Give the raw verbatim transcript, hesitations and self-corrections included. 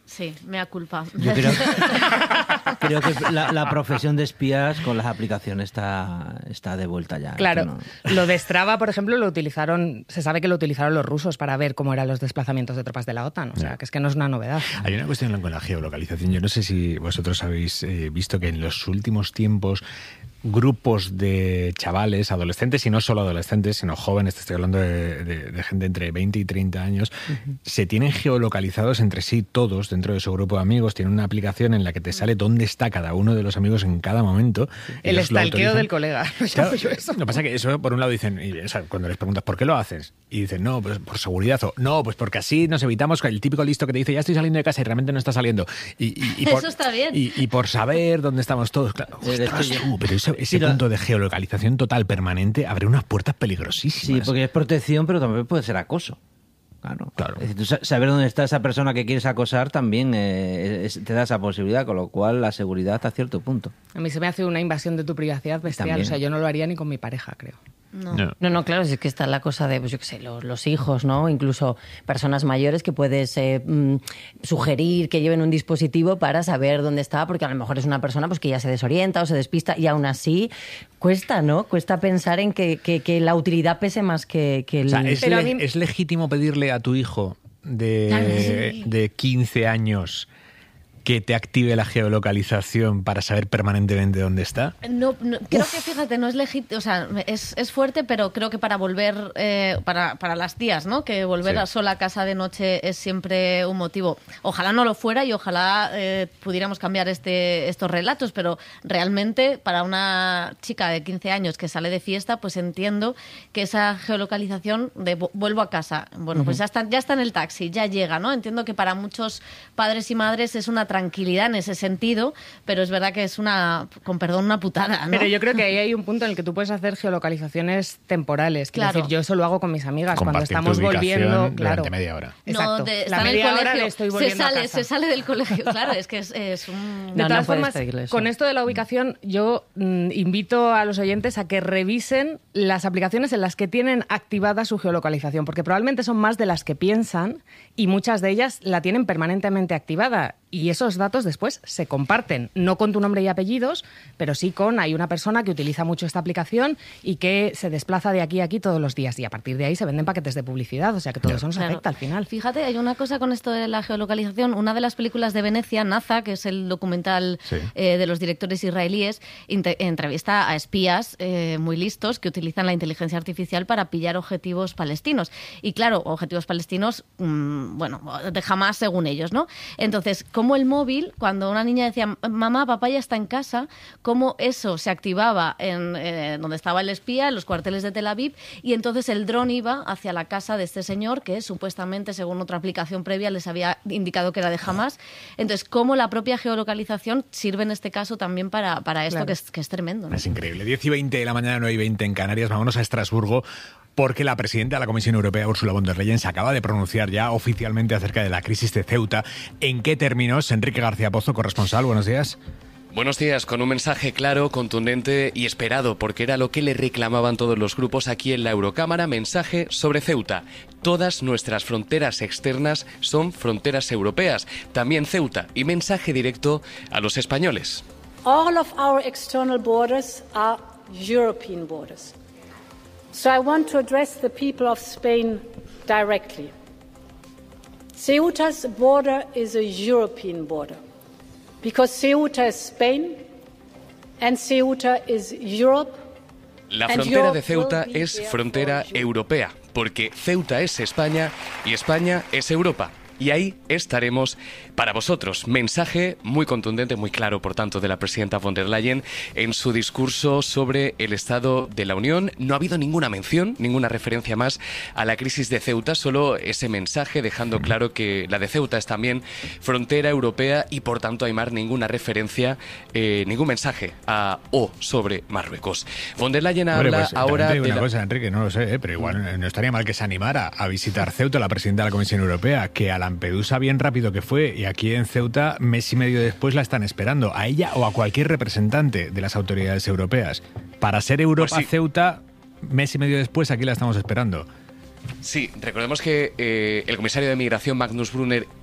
Sí, mea culpa. Yo creo, creo que la, la profesión de espías con las aplicaciones está, está de vuelta ya. Claro, no... lo de Strava, por ejemplo, lo utilizaron, se sabe que lo utilizaron los rusos para ver cómo eran los desplazamientos de tropas de la OTAN, o sea, que es que no es una novedad. Hay una cuestión con la geolocalización. Yo no sé si vosotros habéis eh, visto que en los últimos tiempos grupos de chavales, adolescentes, y no solo adolescentes, sino jóvenes, te estoy hablando de, de, de gente entre veinte y treinta años, uh-huh. se tienen geolocalizados entre sí todos dentro de su grupo de amigos. Tienen una aplicación en la que te sale dónde está cada uno de los amigos en cada momento. El estalqueo del colega. Claro, lo que pasa es que eso, por un lado, dicen, y, o sea, cuando les preguntas ¿por qué lo haces? Y dicen, no, pues por seguridad, o no, pues porque así nos evitamos el típico listo que te dice, ya estoy saliendo de casa y realmente no está saliendo. Y, y, y por, eso está bien. Y, y por saber dónde estamos todos. Claro, ostras, uh, pero ese, ese punto de geolocalización total permanente abre unas puertas peligrosísimas. Sí, porque es protección, pero también puede ser acoso. Claro, claro. Es decir, tú saber dónde está esa persona que quieres acosar también eh, es, te da esa posibilidad, con lo cual la seguridad hasta cierto punto. A mí se me hace una invasión de tu privacidad bestial, también. O sea, yo no lo haría ni con mi pareja, creo. No. no, no, no, claro, es que está la cosa de, pues yo qué sé, los, los hijos, ¿no? Incluso personas mayores que puedes eh, mm, sugerir que lleven un dispositivo para saber dónde está, porque a lo mejor es una persona pues que ya se desorienta o se despista y aún así cuesta, ¿no? Cuesta pensar en que, que, que la utilidad pese más que, que el... O sea, ¿es, le, mí... ¿es legítimo pedirle a tu hijo de, claro, sí. de quince años que te active la geolocalización para saber permanentemente dónde está? No, no creo Uf. que, fíjate, no es legítimo, o sea, es, es fuerte, pero creo que para volver, eh, para, para las tías, ¿no? Que volver sí. a sola a casa de noche es siempre un motivo. Ojalá no lo fuera y ojalá eh, pudiéramos cambiar este, estos relatos, pero realmente para una chica de quince años que sale de fiesta, pues entiendo que esa geolocalización de vuelvo a casa, bueno, uh-huh. pues ya está, ya está en el taxi, ya llega, ¿no? Entiendo que para muchos padres y madres es una tranquilidad en ese sentido, pero es verdad que es una, con perdón, una putada, ¿no? Pero yo creo que ahí hay un punto en el que tú puedes hacer geolocalizaciones temporales. Quiero claro. decir, yo eso lo hago con mis amigas. Compartir cuando estamos volviendo, claro. Durante media hora. Exacto. No, de, la está media en el hora colegio, le estoy se volviendo sale, a casa. se sale del colegio, claro, es que es, es un... De no, todas no formas, con esto de la ubicación, yo mm, invito a los oyentes a que revisen las aplicaciones en las que tienen activada su geolocalización, porque probablemente son más de las que piensan y muchas de ellas la tienen permanentemente activada. Y esos datos después se comparten, no con tu nombre y apellidos, pero sí con, hay una persona que utiliza mucho esta aplicación y que se desplaza de aquí a aquí todos los días. Y a partir de ahí se venden paquetes de publicidad, o sea que todo eso nos claro. afecta al final. Fíjate, hay una cosa con esto de la geolocalización. Una de las películas de Venecia, Naza, que es el documental sí. eh, de los directores israelíes, entrevista a espías eh, muy listos que utilizan la inteligencia artificial para pillar objetivos palestinos. Y claro, objetivos palestinos, mmm, bueno, de jamás según ellos, ¿no? Entonces, cómo el móvil, cuando una niña decía, mamá, papá ya está en casa, cómo eso se activaba en eh, donde estaba el espía, en los cuarteles de Tel Aviv, y entonces el dron iba hacia la casa de este señor, que supuestamente, según otra aplicación previa, les había indicado que era de Hamas. Entonces, cómo la propia geolocalización sirve en este caso también para, para esto, claro. que, es, que es tremendo, ¿no? Es increíble. diez y veinte de la mañana, nueve y veinte en Canarias. Vámonos a Estrasburgo, porque la presidenta de la Comisión Europea, Ursula von der Leyen, se acaba de pronunciar ya oficialmente acerca de la crisis de Ceuta. ¿En qué términos? Enrique García Pozo, corresponsal, buenos días. Buenos días, con un mensaje claro, contundente y esperado, porque era lo que le reclamaban todos los grupos aquí en la Eurocámara. Mensaje sobre Ceuta. Todas nuestras fronteras externas son fronteras europeas, también Ceuta. Y mensaje directo a los españoles. All of our external borders are European borders. So I want to address the people of Spain directly. Ceuta's border is a European border because Ceuta is Spain and Ceuta is Europe. La frontera de Ceuta es frontera europea porque Ceuta es España y España es Europa. Y ahí estaremos para vosotros. Mensaje muy contundente, muy claro, por tanto, de la presidenta von der Leyen en su discurso sobre el Estado de la Unión. No ha habido ninguna mención, ninguna referencia más a la crisis de Ceuta, solo ese mensaje dejando claro que la de Ceuta es también frontera europea y, por tanto, Aimar, ninguna referencia, eh, ningún mensaje a o sobre Marruecos. Von der Leyen habla Hombre, pues, ahora te digo de una la... cosa, Enrique, no lo sé, ¿eh? Pero igual no estaría mal que se animara a visitar Ceuta, la presidenta de la Comisión Europea, que a Lampedusa bien rápido que fue, y aquí en Ceuta mes y medio después la están esperando, a ella o a cualquier representante de las autoridades europeas. Para ser Europa Pues sí. Ceuta, mes y medio después aquí la estamos esperando. Sí, recordemos que eh, el comisario de Migración, Magnus Brunner,